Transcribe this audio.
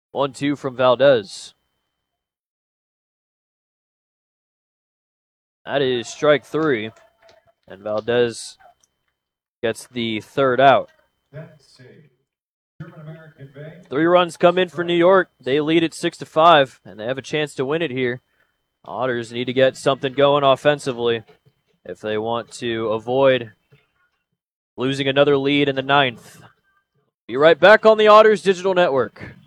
1-2 from Valdez. That is strike 3. And Valdez gets the third out. 3 runs come in for New York. They lead it 6-5, and they have a chance to win it here. Otters need to get something going offensively if they want to avoid losing another lead in the 9th. Be right back on the Otters Digital Network.